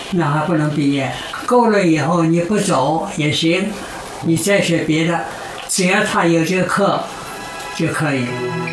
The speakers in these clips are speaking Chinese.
那还不能毕业。够了以后你不走也行，你再学别的，只要他有这个课就可以。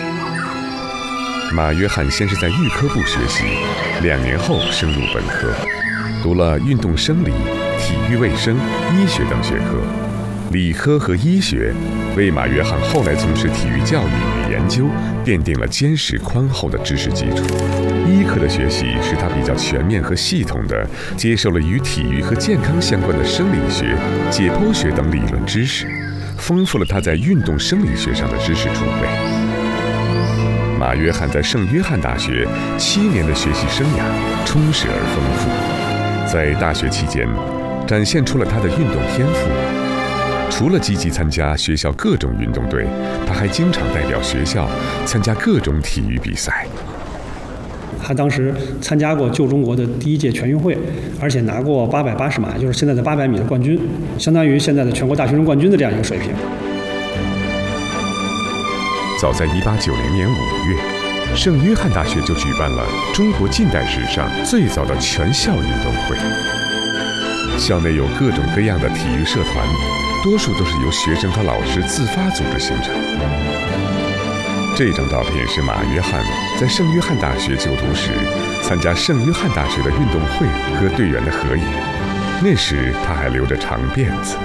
马约翰先是在预科部学习，2年后升入本科，读了运动生理、体育卫生、医学等学科。理科和医学为马约翰后来从事体育教育与研究奠定了坚实宽厚的知识基础。医科的学习使他比较全面和系统地接受了与体育和健康相关的生理学、解剖学等理论知识，丰富了他在运动生理学上的知识储备。马约翰在圣约翰大学7年的学习生涯充实而丰富，在大学期间展现出了他的运动天赋。除了积极参加学校各种运动队，他还经常代表学校参加各种体育比赛。 他当时参加过旧中国的第1届全运会，而且拿过880码，就是现在的800米的冠军，相当于现在的全国大学生冠军的这样一个水平。 早在1890年5月，圣约翰大学就举办了中国近代史上最早的全校运动会。校内有各种各样的体育社团，多数都是由学生和老师自发组织形成。这张照片是马约翰在圣约翰大学就读时参加圣约翰大学的运动会和队员的合影，那时他还留着长辫子。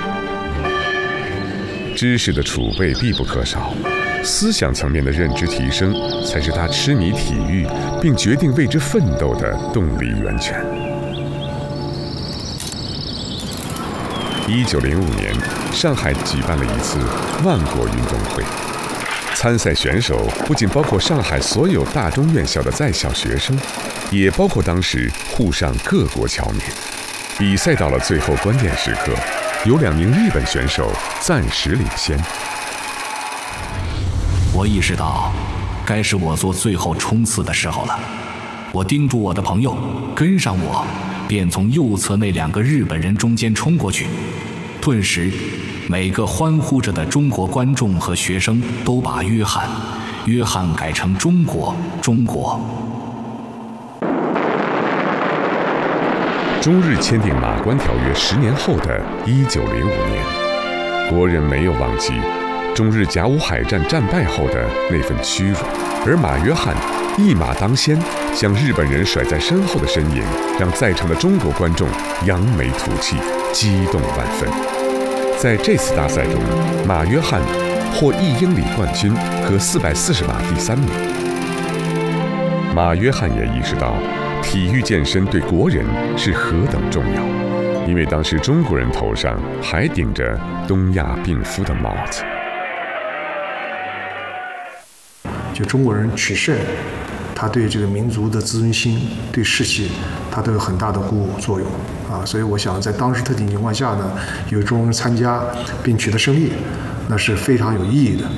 知识的储备必不可少，思想层面的认知提升才是他痴迷体育并决定为之奋斗的动力源泉。1905年，上海举办了一次万国运动会，参赛选手不仅包括上海所有大中院校的在校学生，也包括当时沪上各国侨民。比赛到了最后关键时刻，有2名日本选手暂时领先。 我意识到，该是我做最后冲刺的时候了。我叮嘱我的朋友跟上我，便从右侧那2个日本人中间冲过去。顿时，每个欢呼着的中国观众和学生都把约翰改成中国。 中日签订马关条约10年后的1905年，国人没有忘记中日甲午海战战败后的那份屈辱，而马约翰一马当先，将日本人甩在身后的身影，让在场的中国观众扬眉吐气，激动万分。在这次大赛中，马约翰获1英里冠军和440码第3名。马约翰也意识到体育健身对国人是何等重要，因为当时中国人头上还顶着东亚病夫的帽子。 就中国人取胜，他对这个民族的自尊心、对士气，他都有很大的鼓舞作用啊。所以我想，在当时特定情况下呢，有中国人参加并取得胜利，那是非常有意义的。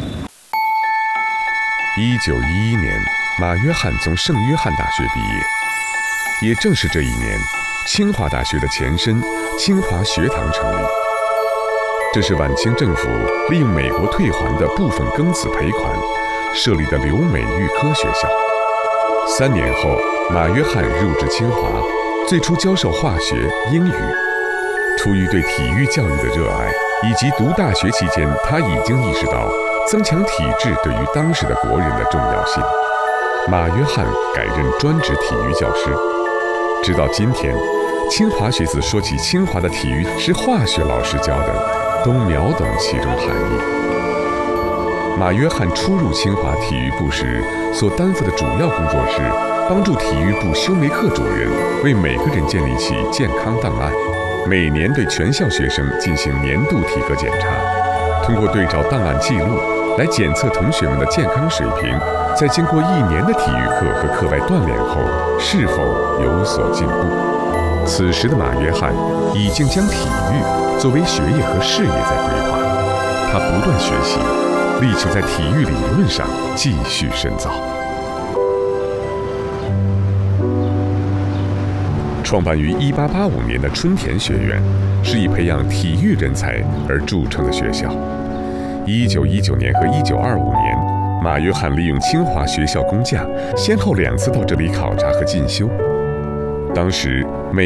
1911年，马约翰从圣约翰大学毕业，也正是这一年，清华大学的前身清华学堂成立。这是晚清政府利用美国退还的部分庚子赔款设立的留美预科学校。3年后，马约翰入职清华，最初教授化学、英语。出于对体育教育的热爱，以及读大学期间他已经意识到增强体质对于当时的国人的重要性，马约翰改任专职体育教师。直到今天，清华学子说起清华的体育是化学老师教的，都秒懂其中含义。马约翰初入清华体育部时所担负的主要工作是帮助体育部修梅克主任为每个人建立起健康档案，每年对全校学生进行年度体格检查，通过对照档案记录来检测同学们的健康水平，在经过1年的体育课和课外锻炼后是否有所进步。此时的马约翰已经将体育作为学业和事业在规划，他不断学习，力求在体育理论上继续深造。创办于1885年的春田学院是以培养体育人才而著称的学校。1919年和1925年，马约翰利用清华学校工匠，先后2次到这里考察和进修。当时